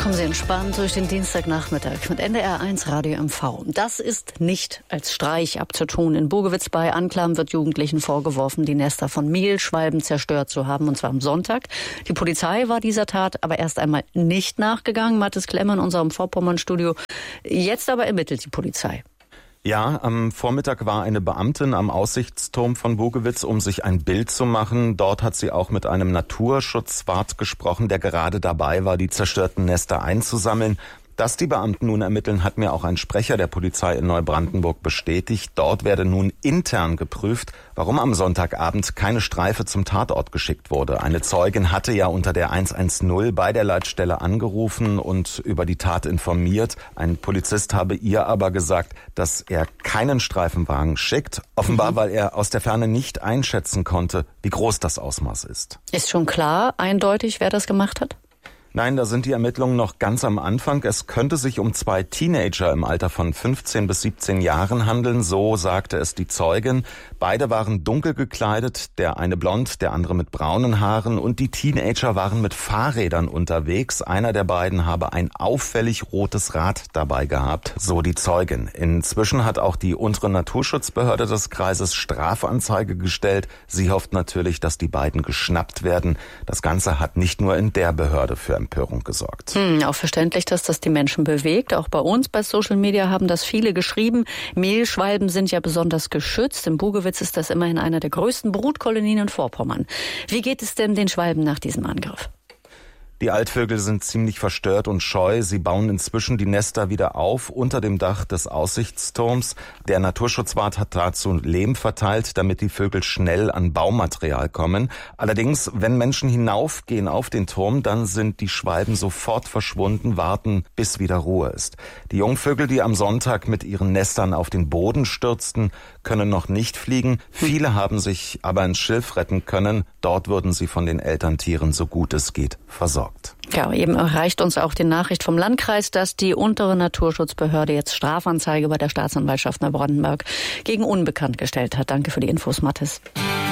Kommen Sie entspannt durch den Dienstagnachmittag mit NDR1 Radio MV. Das ist nicht als Streich abzutun. In Bogewitz bei Anklam wird Jugendlichen vorgeworfen, die Nester von Mehlschwalben zerstört zu haben, und zwar am Sonntag. Die Polizei war dieser Tat aber erst einmal nicht nachgegangen. Mathis Klemmer in unserem Vorpommern-Studio. Jetzt aber ermittelt die Polizei. Ja, am Vormittag war eine Beamtin am Aussichtsturm von Bogewitz, um sich ein Bild zu machen. Dort hat sie auch mit einem Naturschutzwart gesprochen, der gerade dabei war, die zerstörten Nester einzusammeln. Dass die Beamten nun ermitteln, hat mir auch ein Sprecher der Polizei in Neubrandenburg bestätigt. Dort werde nun intern geprüft, warum am Sonntagabend keine Streife zum Tatort geschickt wurde. Eine Zeugin hatte ja unter der 110 bei der Leitstelle angerufen und über die Tat informiert. Ein Polizist habe ihr aber gesagt, dass er keinen Streifenwagen schickt. Offenbar, weil er aus der Ferne nicht einschätzen konnte, wie groß das Ausmaß ist. Ist schon klar, eindeutig, wer das gemacht hat? Nein, da sind die Ermittlungen noch ganz am Anfang. Es könnte sich um 2 Teenager im Alter von 15 bis 17 Jahren handeln, so sagte es die Zeugin. Beide waren dunkel gekleidet, der eine blond, der andere mit braunen Haaren, und die Teenager waren mit Fahrrädern unterwegs. Einer der beiden habe ein auffällig rotes Rad dabei gehabt, so die Zeugin. Inzwischen hat auch die untere Naturschutzbehörde des Kreises Strafanzeige gestellt. Sie hofft natürlich, dass die beiden geschnappt werden. Das Ganze hat nicht nur in der Behörde für Empörung gesorgt. Auch verständlich, dass das die Menschen bewegt. Auch bei uns bei Social Media haben das viele geschrieben. Mehlschwalben sind ja besonders geschützt. In Bogewitz ist das immerhin einer der größten Brutkolonien in Vorpommern. Wie geht es denn den Schwalben nach diesem Angriff? Die Altvögel sind ziemlich verstört und scheu. Sie bauen inzwischen die Nester wieder auf unter dem Dach des Aussichtsturms. Der Naturschutzwart hat dazu Lehm verteilt, damit die Vögel schnell an Baumaterial kommen. Allerdings, wenn Menschen hinaufgehen auf den Turm, dann sind die Schwalben sofort verschwunden, warten, bis wieder Ruhe ist. Die Jungvögel, die am Sonntag mit ihren Nestern auf den Boden stürzten, können noch nicht fliegen. Viele haben sich aber ins Schilf retten können. Dort würden sie von den Elterntieren, so gut es geht, versorgt. Ja, eben erreicht uns auch die Nachricht vom Landkreis, dass die untere Naturschutzbehörde jetzt Strafanzeige bei der Staatsanwaltschaft Neubrandenburg gegen Unbekannt gestellt hat. Danke für die Infos, Mathis.